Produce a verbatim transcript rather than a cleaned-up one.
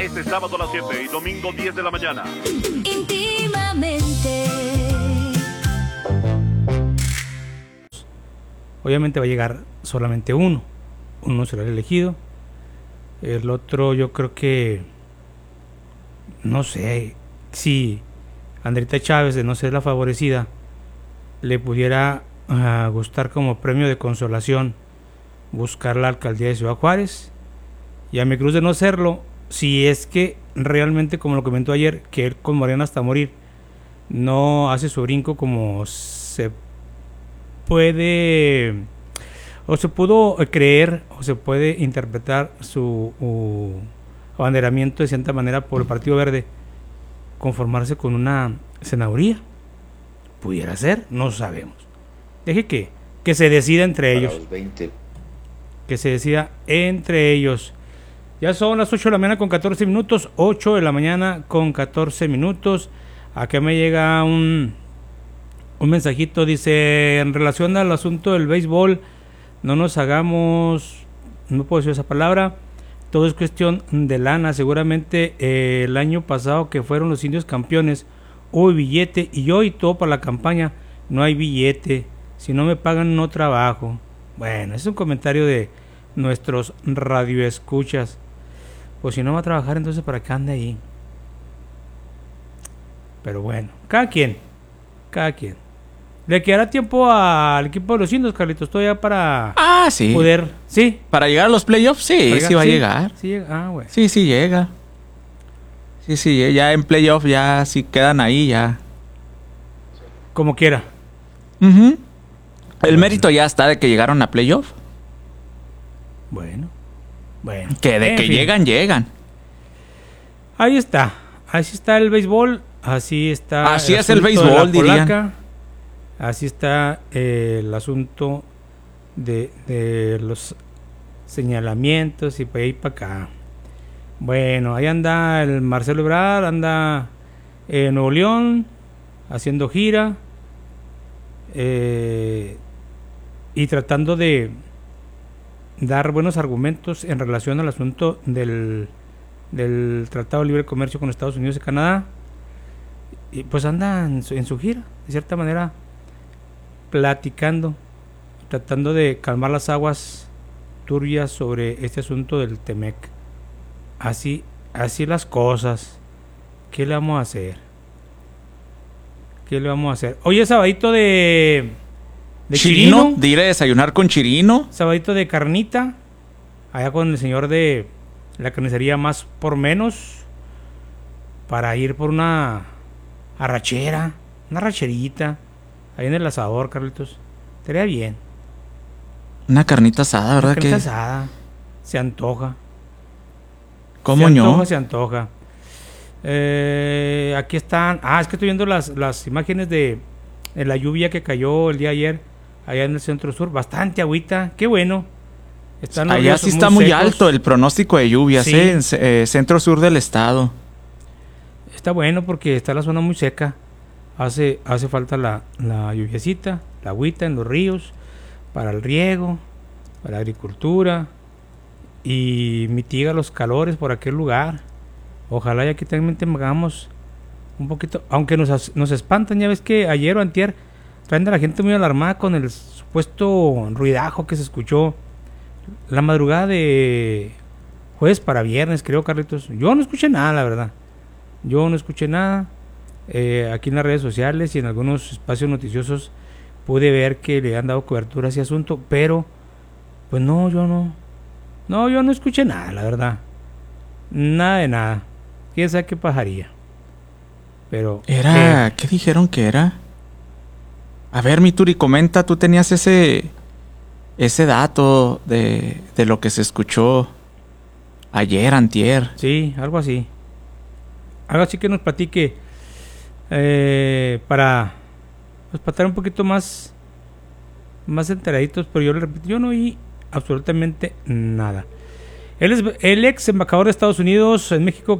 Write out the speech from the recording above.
Este sábado a las siete y domingo diez de la mañana. Íntimamente. Obviamente va a llegar solamente uno. Uno será el elegido. El otro yo creo que... No sé si Andrita Chávez, de no ser la favorecida, le pudiera uh, gustar como premio de consolación buscar la alcaldía de Ciudad Juárez. Y a mi cruz de no serlo, si es que realmente, como lo comentó ayer, que él con Morena hasta morir no hace su brinco como se puede o se pudo creer o se puede interpretar su uh, abanderamiento de cierta manera por el Partido Verde, conformarse con una senaduría. Pudiera ser, no sabemos. Deje que, que se decida entre ellos. Que se decida entre ellos. Ya son las ocho de la mañana con catorce minutos. ocho de la mañana con catorce minutos. Acá me llega un, un mensajito. Dice, en relación al asunto del béisbol, no nos hagamos, no puedo decir esa palabra, todo es cuestión de lana. Seguramente eh, el año pasado que fueron los Indios campeones, hubo billete, y hoy todo para la campaña no hay billete. Si no me pagan no trabajo. Bueno, es un comentario de nuestros radioescuchas. Pues si no va a trabajar, entonces para qué anda ahí. Pero bueno, cada quien, cada quien. ¿Le quedará tiempo al equipo de los Indios, Carlitos? Todavía para ah, sí. poder, sí. Para llegar a los playoffs, sí, llegar, sí va sí, a llegar. Sí, llega. Ah, bueno. Sí, sí llega. Sí, sí, ya en playoffs ya sí quedan ahí ya. Como quiera. Uh-huh. El mérito ya está de que llegaron a playoff. Bueno, bueno. Que de en que fin. llegan, llegan. Ahí está, así está el béisbol, así está. Así el es el asunto de la béisbol, dirían. polaca, así está eh, el asunto de, de los señalamientos y para ahí para acá. Bueno, ahí anda el Marcelo Ebrard, anda en Nuevo León haciendo gira eh, y tratando de dar buenos argumentos en relación al asunto del, del Tratado de Libre Comercio con Estados Unidos y Canadá. Y pues anda en su, en su gira, de cierta manera, platicando, tratando de calmar las aguas turbias sobre este asunto del Temec. Así, así las cosas. ¿Qué le vamos a hacer? ¿Qué le vamos a hacer? Hoy es sabadito de... de Chirino, Chirino, de ir a desayunar con Chirino. sabadito de carnita, allá con el señor de la carnicería Más por Menos, para ir por una arrachera, una arracherita, ahí en el asador, Carlitos. Estaría bien. Una carnita asada, ¿verdad? Una carnita que asada. Se antoja. ¿Cómo se no? antoja, se antoja. Eh, aquí están. Ah, es que estoy viendo las, las imágenes de, de la lluvia que cayó el día de ayer allá en el centro sur. Bastante agüita. Qué bueno. Están los Allá ríos sí está muy secos. alto el pronóstico de lluvias, Sí. ¿eh? En eh, centro sur del estado. Está bueno porque está la zona muy seca. Hace, hace falta la, la lluviecita, la agüita en los ríos, para el riego, para la agricultura, y mitiga los calores por aquel lugar. Ojalá y aquí también tengamos un poquito, aunque nos, as- nos espantan. Ya ves que ayer o antier traen a la gente muy alarmada con el supuesto ruidajo que se escuchó la madrugada de jueves para viernes, creo, Carlitos. Yo no escuché nada, la verdad. Yo no escuché nada. Eh, aquí en las redes sociales y en algunos espacios noticiosos pude ver que le han dado cobertura a ese asunto, pero pues no, yo no. No, yo no escuché nada, la verdad. Nada de nada. Quién sabe qué pasaría. Pero Era, eh, ¿qué dijeron que era? A ver, mi Turi, comenta, tú tenías ese ese dato de, de lo que se escuchó ayer, antier. sí, algo así. Algo así que nos platique eh, para pues para estar un poquito más más enteraditos, pero yo le repito, yo no oí absolutamente nada. Él es el ex embajador de Estados Unidos en México,